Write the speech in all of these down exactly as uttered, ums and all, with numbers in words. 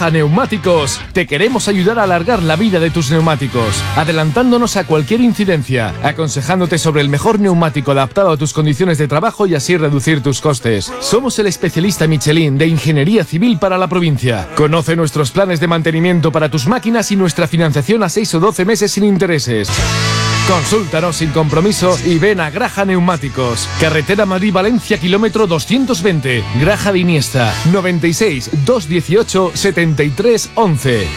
Graja Neumáticos, te queremos ayudar a alargar la vida de tus neumáticos, adelantándonos a cualquier incidencia, aconsejándote sobre el mejor neumático adaptado a tus condiciones de trabajo y así reducir tus costes. Somos el especialista Michelin de Ingeniería Civil para la provincia. Conoce nuestros planes de mantenimiento para tus máquinas y nuestra financiación a seis o doce meses sin intereses. Consúltanos sin compromiso y ven a Graja Neumáticos. Carretera Madrid-Valencia, kilómetro doscientos veinte. Graja de Iniesta, noventa y seis, doscientos dieciocho, setenta y tres, once.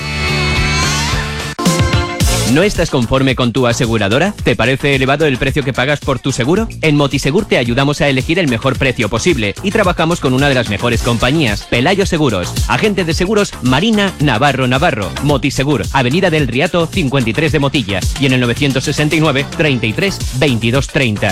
¿No estás conforme con tu aseguradora? ¿Te parece elevado el precio que pagas por tu seguro? En Motisegur te ayudamos a elegir el mejor precio posible y trabajamos con una de las mejores compañías, Pelayo Seguros. Agente de seguros Marina Navarro Navarro. Motisegur, Avenida del Riato cincuenta y tres de Motilla y en el novecientos sesenta y nueve, treinta y tres, veintidós treinta.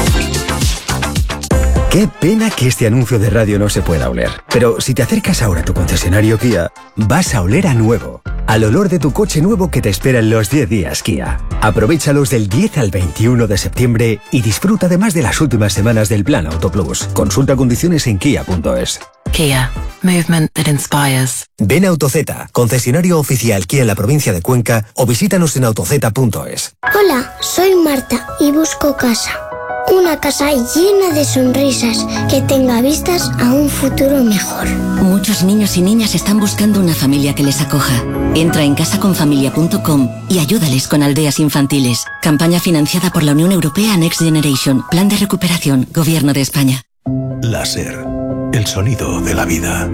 Qué pena que este anuncio de radio no se pueda oler. Pero si te acercas ahora a tu concesionario Kia, vas a oler a nuevo. Al olor de tu coche nuevo que te espera en los diez días Kia. Aprovéchalos del diez al veintiuno de septiembre y disfruta además de las últimas semanas del Plan Auto Plus. Consulta condiciones en kia punto es. Kia. Movement that inspires. Ven a AutoZ, concesionario oficial Kia en la provincia de Cuenca o visítanos en autoz punto es. Hola, soy Marta y busco casa. Una casa llena de sonrisas que tenga vistas a un futuro mejor. Muchos niños y niñas están buscando una familia que les acoja. Entra en casa con familia punto com y ayúdales con aldeas infantiles. Campaña financiada por la Unión Europea Next Generation. Plan de recuperación. Gobierno de España. Láser. El sonido de la vida.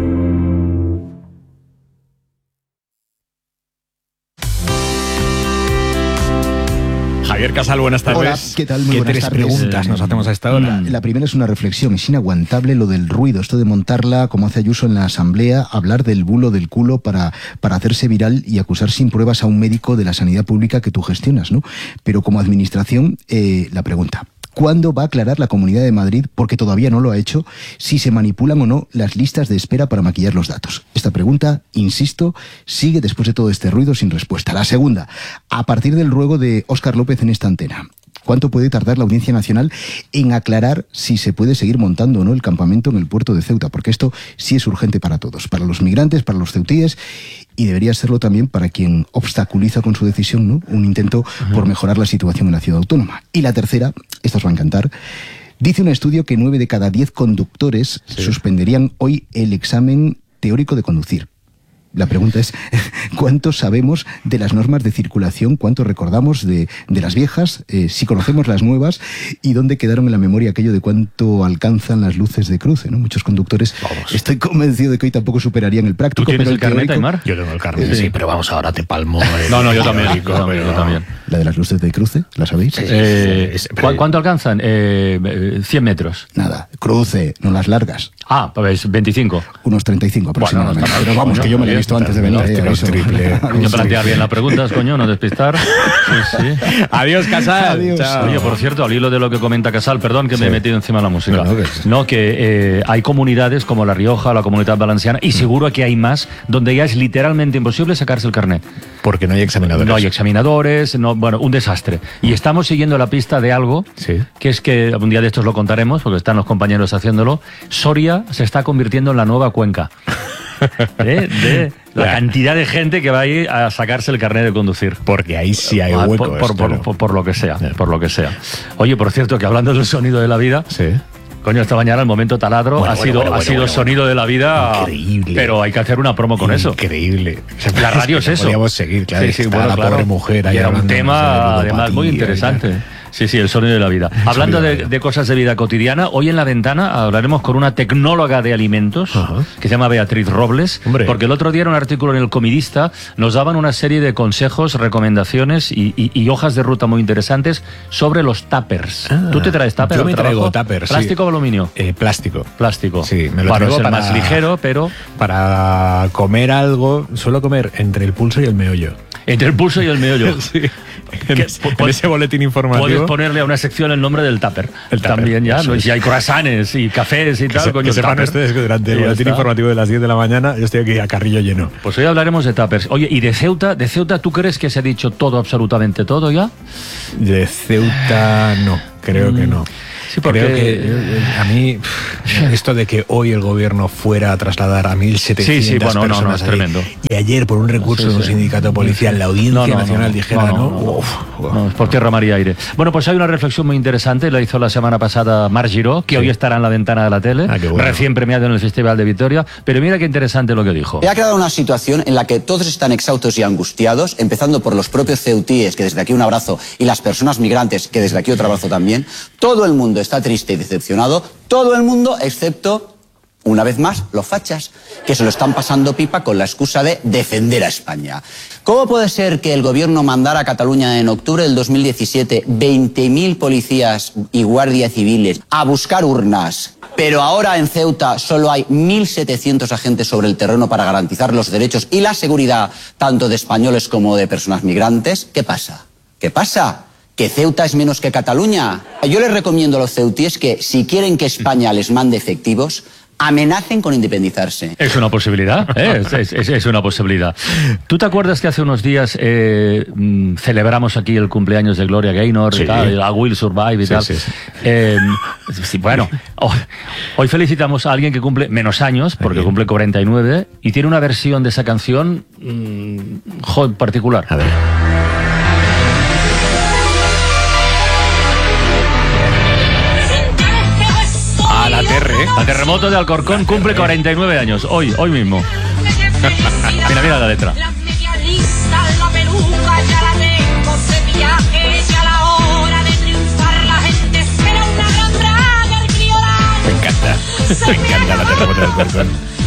Javier Casal, buenas tardes. Hola, ¿qué tal? Muy ¿Qué buenas tres tardes. preguntas nos hacemos a esta hora? La primera es una reflexión. Es inaguantable lo del ruido, esto de montarla, como hace Ayuso en la Asamblea, hablar del bulo del culo para, para hacerse viral y acusar sin pruebas a un médico de la sanidad pública que tú gestionas, ¿no? Pero como administración, eh, la pregunta... ¿Cuándo va a aclarar la Comunidad de Madrid, porque todavía no lo ha hecho, si se manipulan o no las listas de espera para maquillar los datos? Esta pregunta, insisto, sigue después de todo este ruido sin respuesta. La segunda, a partir del ruego de Óscar López en esta antena, ¿cuánto puede tardar la Audiencia Nacional en aclarar si se puede seguir montando o no el campamento en el puerto de Ceuta? Porque esto sí es urgente para todos, para los migrantes, para los ceutíes, y debería serlo también para quien obstaculiza con su decisión, ¿no?, un intento uh-huh. por mejorar la situación en la ciudad autónoma. Y la tercera, esta os va a encantar, dice un estudio que nueve de cada diez conductores sí. suspenderían hoy el examen teórico de conducir. La pregunta es, ¿cuánto sabemos de las normas de circulación? ¿Cuánto recordamos de, de las viejas? Eh, si conocemos las nuevas, ¿y dónde quedaron en la memoria aquello de cuánto alcanzan las luces de cruce, ¿no? Muchos conductores, vamos. Estoy convencido de que hoy tampoco superarían el práctico. ¿Tú tienes pero el, el carnet, teórico... Aymar? Yo tengo el carnet, eh, sí, pero vamos, ahora te palmo. El... No, no, yo también, yo también, yo también. ¿La de las luces de cruce? ¿La sabéis? Sí, eh, sí, sí, sí. ¿Cuánto alcanzan? Eh, cien metros. Nada, cruce, no las largas. Ah, pues veinticinco. Unos treinta y cinco aproximadamente. Bueno, no, pero vamos, que yo me lo he visto antes de venir. No, triple. Hay que plantear bien las preguntas, coño, no despistar. Sí, sí. Adiós, Casal. Adiós. Chao. Oye, por cierto, al hilo de lo que comenta Casal, perdón que sí. me he metido encima de la música. Bueno, que, no, que eh, hay comunidades como La Rioja, la Comunidad Valenciana, y seguro que hay más, donde ya es literalmente imposible sacarse el carnet. Porque no hay examinadores. No hay examinadores, no, bueno, un desastre. Y estamos siguiendo la pista de algo, sí. que es que un día de estos lo contaremos, porque están los compañeros haciéndolo. Soria se está convirtiendo en la nueva Cuenca. ¿Eh? De la yeah. cantidad de gente que va a ir a sacarse el carnet de conducir. Porque ahí sí hay huecos. Por, por, por, por, por lo que sea, yeah. por lo que sea. Oye, por cierto, que hablando del sonido de la vida... Sí. Coño, esta mañana el momento taladro bueno, ha sido, bueno, bueno, ha sido bueno, sonido bueno. de la vida. Increíble. Pero hay que hacer una promo con eso. Increíble. La radio es eso. Podríamos seguir, claro. Sí, sí, está bueno, la claro. pobre mujer ahí. Y era un tema, además, muy interesante. Sí, sí, el sonido de la vida. El Hablando de, de cosas de vida cotidiana, hoy en La Ventana hablaremos con una tecnóloga de alimentos uh-huh. que se llama Beatriz Robles, Hombre. porque el otro día en un artículo en El Comidista nos daban una serie de consejos, recomendaciones y, y, y hojas de ruta muy interesantes sobre los tuppers. Ah, ¿Tú te traes tuppers? Yo me traigo tuppers, ¿Plástico sí. o aluminio? Eh, plástico. Plástico. Sí, me lo bueno, traigo es el para, más ligero, pero... Para comer algo, suelo comer entre el pulso y el meollo. Entre el pulso y el meollo. Sí. En, es, en ese boletín informativo. Puedes ponerle a una sección el nombre del tupper. El tupper. También ya, ¿no? Si hay croissants y cafés y que tal, se, coño, que sepan ustedes que durante el boletín está. informativo de las diez de la mañana yo estoy aquí a carrillo lleno. Pues hoy hablaremos de tuppers. Oye, ¿y de Ceuta? ¿De Ceuta tú crees que se ha dicho todo, absolutamente todo ya? De Ceuta no. creo que no. Sí, porque creo que eh, a mí esto de que hoy el gobierno fuera a trasladar a mil setecientas sí, sí, bueno, personas no, no, es allí, tremendo. y ayer por un recurso Sí, de un sí. sindicato policial la Audiencia No, no, Nacional no, dijera no, no, no, no. uf, uf. No, es por tierra, mar y aire. Bueno, pues hay una reflexión muy interesante, la hizo la semana pasada Marc Giró, que Sí. hoy estará en la ventana de la tele, Ah, qué bueno. recién premiado en el Festival de Vitoria, pero mira qué interesante lo que dijo. Se ha creado una situación en la que todos están exhaustos y angustiados, empezando por los propios ceutíes, que desde aquí un abrazo, y las personas migrantes, que desde aquí otro abrazo también. Todo el mundo está triste y decepcionado, todo el mundo excepto, una vez más, los fachas, que se lo están pasando pipa con la excusa de defender a España. ¿Cómo puede ser que el gobierno mandara a Cataluña en octubre del dos mil diecisiete veinte mil policías y guardias civiles a buscar urnas, pero ahora en Ceuta solo hay mil setecientos agentes sobre el terreno para garantizar los derechos y la seguridad tanto de españoles como de personas migrantes? ¿Qué pasa? ¿Qué pasa? ¿Que Ceuta es menos que Cataluña? Yo les recomiendo a los ceutíes que, si quieren que España les mande efectivos, amenacen con independizarse. Es una posibilidad, ¿eh? es, es, es una posibilidad. ¿Tú te acuerdas que hace unos días eh, mm, celebramos aquí el cumpleaños de Gloria Gaynor, Sí. y tal, a Will Survive y Sí, tal? sí, sí. Eh, sí, bueno, hoy, hoy felicitamos a alguien que cumple menos años, porque cumple cuarenta y nueve, y tiene una versión de esa canción mmm, jo, particular. A ver. A la Terre, ¿eh? La Terremoto de Alcorcón cumple cuarenta y nueve años, hoy, hoy mismo. Mira, mira la letra. La media lista, la peluca, ya la tengo, cepillaje, ya la hora de triunfar, la gente espera una gran braga, el criolán. Me encanta, me encanta la Terremoto del Alcorcón.